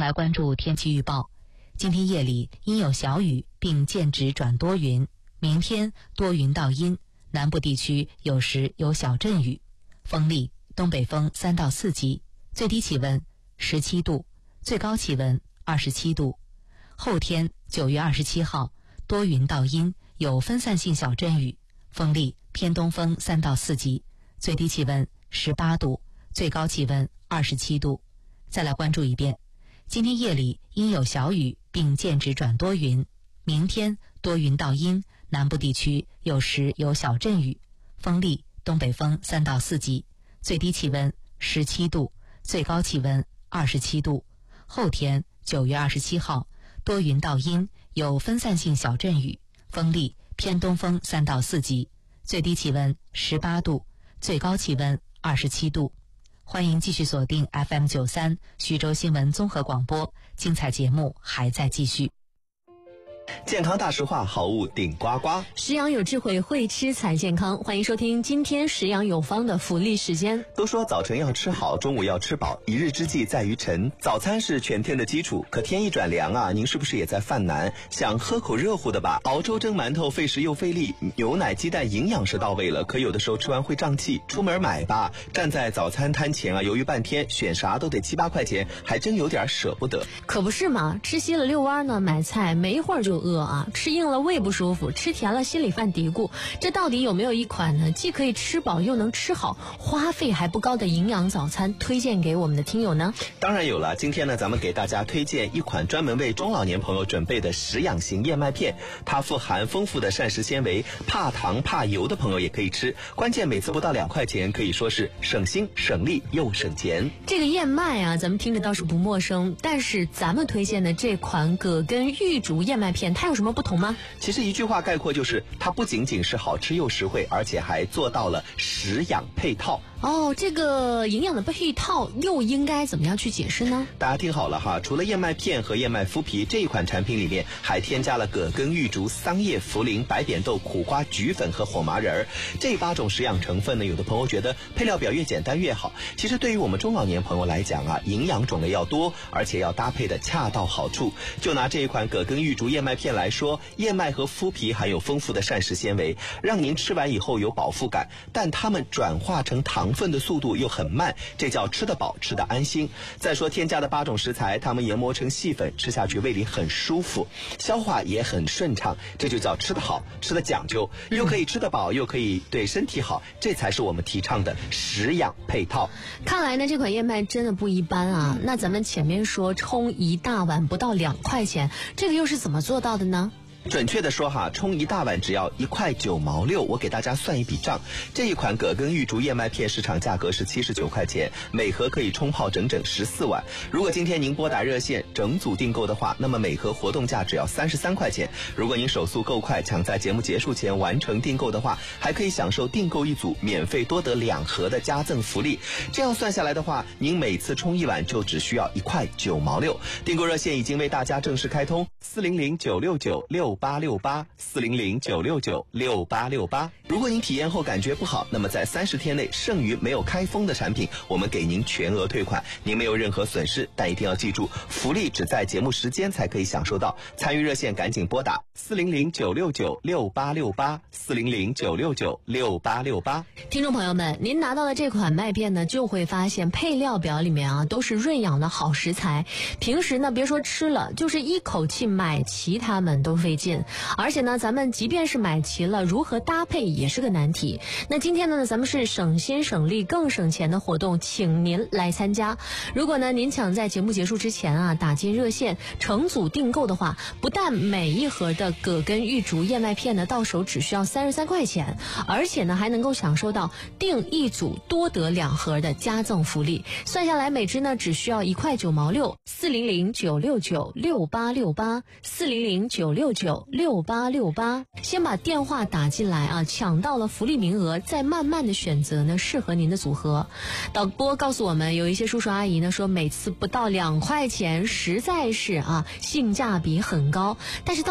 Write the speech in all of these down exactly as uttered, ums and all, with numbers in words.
来关注天气预报。今天夜里阴有小雨，并间值转多云。明天多云到阴，南部地区有时有小阵雨。风力东北风三到四级，最低气温十七度，最高气温二十七度。后天九月二十七号多云到阴，有分散性小阵雨，风力偏东风三到四级，最低气温十八度，最高气温二十七度。再来关注一遍，今天夜里阴有小雨，并间值转多云。明天多云到阴，南部地区有时有小阵雨，风力东北风三到四级，最低气温十七度，最高气温二十七度。后天九月二十七号多云到阴，有分散性小阵雨，风力偏东风三到四级，最低气温十八度，最高气温二十七度。欢迎继续锁定 F M 九三 徐州新闻综合广播，精彩节目还在继续。 健康大实话，好物顶呱呱。 食养有智慧，会吃才健康。欢迎收听今天食养有方的福利时间。 都说早晨要吃好，中午要吃饱，一日之计在于晨。早餐是全天的基础，可天一转凉啊，您是不是也在犯难？想喝口热乎的吧？熬粥蒸馒头费时又费力，牛奶鸡蛋营养是到位了，可有的时候吃完会胀气。出门买吧，站在早餐摊前啊，犹豫半天，选啥都得七八块钱，还真有点舍不得。 可不是嘛，吃稀了遛弯呢，买菜没一会儿就饿啊，吃硬了胃不舒服，吃甜了心里犯嘀咕，这到底有没有一款呢既可以吃饱又能吃好，花费还不高的营养早餐推荐给我们的听友呢？ 当然有了，今天呢咱们给大家推荐一款专门为中老年朋友准备的食养型燕麦片，它富含丰富的膳食纤维，怕糖怕油的朋友也可以吃，关键每次不到两块钱，可以说是省心省力又省钱。 这个燕麦啊咱们听着倒是不陌生，但是咱们推荐的这款葛根玉竹燕麦片它有什么不同吗？ 其实一句话概括就是，它不仅仅是好吃又实惠，而且还做到了食养配套。 哦，这个营养的配套又应该怎么样去解释呢？ 大家听好了哈，除了燕麦片和燕麦麸皮，这一款产品里面还添加了葛根、玉竹、桑叶、茯苓、白扁豆、苦瓜、菊粉和火麻仁儿这八种食养成分呢。有的朋友觉得配料表越简单越好，其实对于我们中老年朋友来讲啊，营养种类要多，而且要搭配的恰到好处。就拿这一款葛根玉竹燕麦片来说，燕麦和麸皮含有丰富的膳食纤维，让您吃完以后有饱腹感，但它们转化成糖分的速度又很慢，这叫吃得饱吃得安心。再说添加的八种食材，它们研磨成细粉，吃下去胃里很舒服，消化也很顺畅，这就叫吃得好吃得讲究，又可以吃得饱又可以对身体好，这才是我们提倡的食养配套。 看来呢这款燕麦真的不一般啊。那咱们前面说冲一大碗不到两块钱，这个又是怎么做到的呢？ 准确的说哈，冲一大碗只要一块九毛六。我给大家算一笔账，这一款葛根玉竹燕麦片市场价格是七十九块钱，每盒可以冲泡整整十四碗。如果今天您拨打热线整组订购的话，那么每盒活动价只要三十三块钱。如果您手速够快，抢在节目结束前完成订购的话，还可以享受订购一组免费多得两盒的加赠福利。这样算下来的话，您每次冲一碗就只需要一块九毛六。订购热线已经为大家正式开通，四零零九六九六八六八四零零九六九六八六八。如果您体验后感觉不好，那么在三十天内剩余没有开封的产品，我们给您全额退款，您没有任何损失。但一定要记住，福利只在节目时间才可以享受到。参与热线赶紧拨打四零零九六九六八六八四零零九六九六八六八。 听众朋友们，您拿到的这款麦片呢，就会发现配料表里面啊都是润养的好食材。平时呢，别说吃了，就是一口气买齐它们都费劲。而且呢，咱们即便是买齐了，如何搭配也是个难题。那今天呢，咱们是省心省力更省钱的活动，请您来参加。如果呢您抢在节目结束之前啊打进热线成组订购的话，不但每一盒的葛根玉竹燕麦片呢到手只需要三十三块钱，而且呢还能够享受到订一组多得两盒的加赠福利。算下来每支呢只需要一块九毛六。四零零九六九六八六八四零零九六九六八六八，先把电话打进来啊，抢到了福利名额，再慢慢的选择呢适合您的组合。导播告诉我们，有一些叔叔阿姨呢说每次不到两块钱，实在是啊性价比很高，但是到底好不好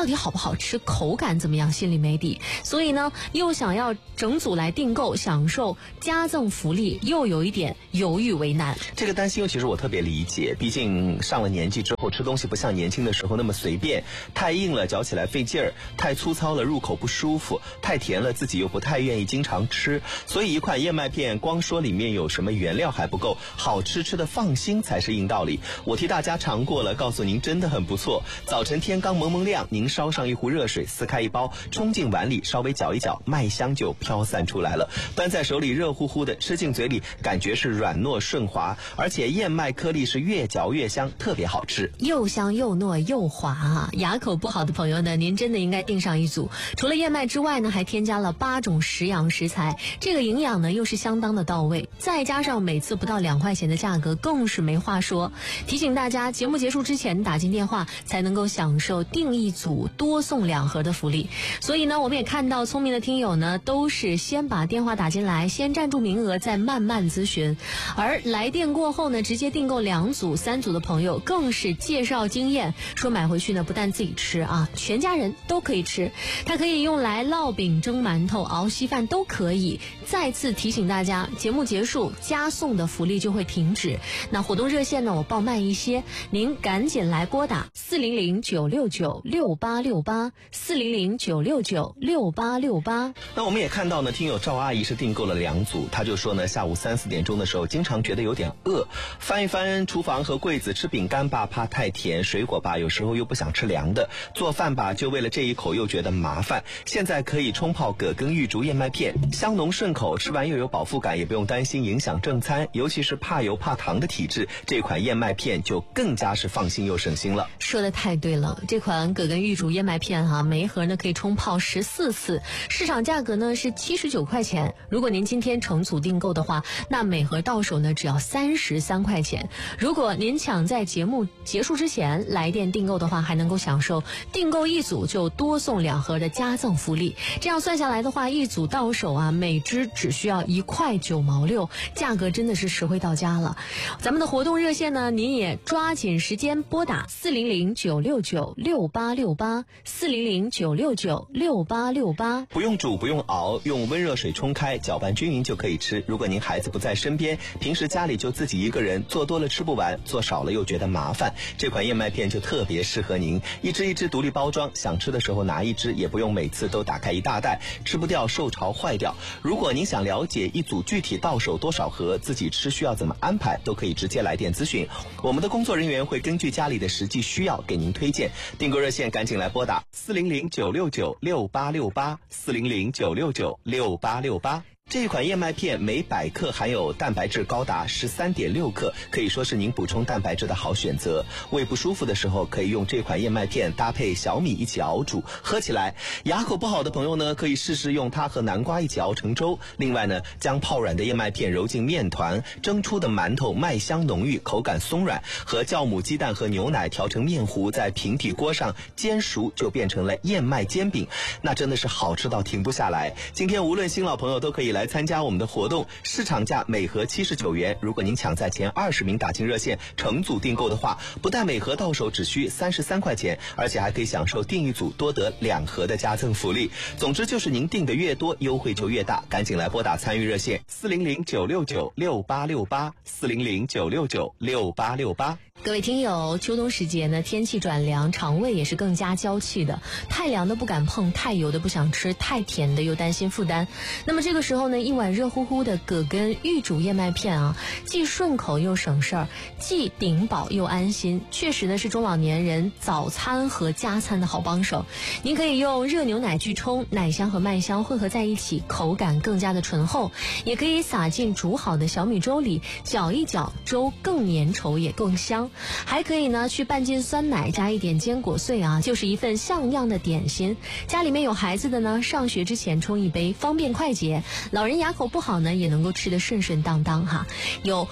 好吃，口感怎么样，心里没底。所以呢，又想要整组来订购，享受加赠福利，又有一点犹豫为难。 这个担心其实我特别理解，毕竟上了年纪之后吃东西不像年轻的时候那么随便，太硬了嚼起来费劲儿，太粗糙了入口不舒服，太甜了自己又不太愿意经常吃。所以一款燕麦片光说里面有什么原料还不够，好吃吃的放心才是硬道理。我替大家尝过了，告诉您真的很不错。早晨天刚蒙蒙亮，您烧上一壶热水，撕开一包，冲进碗里，稍微搅一搅，麦香就飘散出来了。端在手里热乎乎的，吃进嘴里感觉是软糯顺滑，而且燕麦颗粒是越嚼越香，特别好吃， 又香又糯又滑啊！牙口不好的朋友呢，您真的应该订上一组。除了燕麦之外呢，还添加了八种食养食材，这个营养呢又是相当的到位，再加上每次不到两块钱的价格，更是没话说。提醒大家，节目结束之前打进电话才能够享受订一组多送两盒的福利。所以呢，我们也看到聪明的听友呢，都是先把电话打进来，先占住名额，再慢慢咨询。而来电过后呢，直接订购两组、三组的朋友，更是介绍经验，说买回去呢，不但自己吃啊，全家人都可以吃。它可以用来烙饼、蒸馒头、熬稀饭都可以。再次提醒大家，节目结束加送的福利就会停止。那活动热线呢，我报慢一些，您赶紧来拨打四零零九六九六八六八四零零九六九六八六八。 那我们也看到呢，听友赵阿姨是订购了两组，她就说呢，下午三四点钟的时候，经常觉得有点饿，翻一翻厨房和柜子，吃饼干吧怕太甜，水果吧有时候又不想吃凉的，做饭吧就为了这一口又觉得麻烦。现在可以冲泡葛根玉竹燕麦片，香浓顺口，吃完又有饱腹感，也不用担心影响正餐，尤其是怕油怕糖的体质，这款燕麦片就更加是放心又省心了。 说的太对了，这款葛根玉竹燕麦片哈、啊，每一盒呢可以冲泡十四次，市场价格呢是七十九块钱。如果您今天成组订购的话，那每盒到手呢只要三十三块钱。如果您抢在节目结束之前来电订购的话，还能够享受订购一组就多送两盒的加赠福利。这样算下来的话，一组到手啊，每支只需要一块九毛六，价格真的是实惠到家了。咱们的活动热线呢，您也抓紧时间拨打四零零九六九六八六八四零零九六九六八六八。 不用煮不用熬，用温热水冲开，搅拌均匀就可以吃。如果您孩子不在身边，平时家里就自己一个人，做多了吃不完，做少了又觉得麻烦，这款燕麦片就特别适合您。一支一支独立包装，想吃的时候拿一支，也不用每次都打开一大袋，吃不掉受潮坏掉。如果您想了解一组具体到手多少盒，自己吃需要怎么安排，都可以直接来电咨询，我们的工作人员会根据家里的实际需要给您推荐。订购热线赶紧来拨打四零零九六九六八六八四零零九六九六八六八。这款燕麦片每百克含有蛋白质高达 十三点六克，可以说是您补充蛋白质的好选择。胃不舒服的时候，可以用这款燕麦片搭配小米一起熬煮，喝起来。牙口不好的朋友呢，可以试试用它和南瓜一起熬成粥。另外呢，将泡软的燕麦片揉进面团，蒸出的馒头麦香浓郁，口感松软，和酵母鸡蛋和牛奶调成面糊，在平底锅上煎熟，就变成了燕麦煎饼，那真的是好吃到停不下来。今天无论新老朋友都可以来参加我们的活动，市场价每盒七十九元。如果您抢在前二十名打进热线成组订购的话，不但每盒到手只需三十三块钱，而且还可以享受订一组多得两盒的加赠福利。总之就是您订的越多，优惠就越大，赶紧来拨打参与热线四零零九六九六八六八四零零九六九六八六八。 各位听友，秋冬时节呢，天气转凉，肠胃也是更加娇气的，太凉的不敢碰，太油的不想吃，太甜的又担心负担。那么这个时候呢，一碗热乎乎的葛根玉煮燕麦片啊，既顺口又省事儿，既顶饱又安心，确实呢是中老年人早餐和加餐的好帮手。您可以用热牛奶去冲，奶香和麦香混合在一起，口感更加的醇厚。也可以撒进煮好的小米粥里，搅一搅，粥更粘稠也更香。还可以呢去拌进酸奶，加一点坚果碎啊，就是一份像样的点心。家里面有孩子的呢，上学之前冲一杯，方便快捷。老人牙口不好呢，也能够吃得顺顺当当哈。有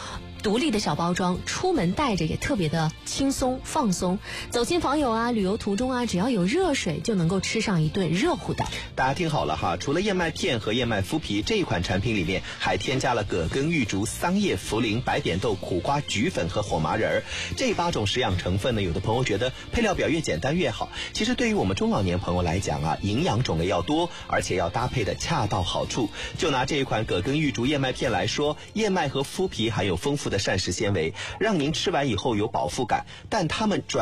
独立的小包装，出门带着也特别的轻松放松。走亲访友啊，旅游途中啊，只要有热水就能够吃上一顿热乎的。 大家听好了哈，除了燕麦片和燕麦麸皮，这一款产品里面还添加了葛根、玉竹、桑叶、茯苓、白扁豆、苦瓜、菊粉和火麻仁儿。这八种食养成分呢，有的朋友觉得配料表越简单越好。其实对于我们中老年朋友来讲啊，营养种类要多，而且要搭配的恰到好处。就拿这一款葛根玉竹燕麦片来说，燕麦和麸皮含有丰富的膳食纤维，让您吃完以后有饱腹感，但它们转